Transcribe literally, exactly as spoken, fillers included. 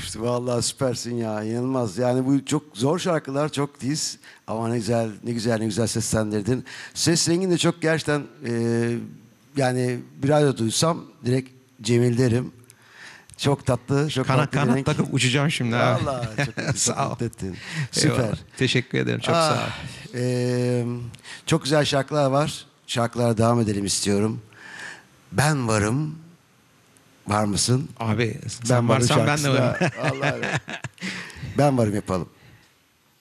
Vallahi süpersin ya, inanılmaz. Yani bu çok zor şarkılar, çok tiz ama ne güzel, ne güzel, ne güzel seslendirdin. Ses rengin de çok gerçekten e, yani bir radyo duysam direkt Cemil derim. Çok tatlı, çok Kanat, tatlı bir kanat renk. takıp uçacağım şimdi abi. Vallahi çok, çok Sağ ol. mutlu ettin. Süper. Eyvallah. Teşekkür ederim. Çok sağ ol. Ah, e, çok güzel şarkılar var. Şarkılara devam edelim istiyorum. Ben varım. Var mısın? Abi sen Ben varım varsan ben de şarkısına. varım. Vallahi ben. Ben varım yapalım.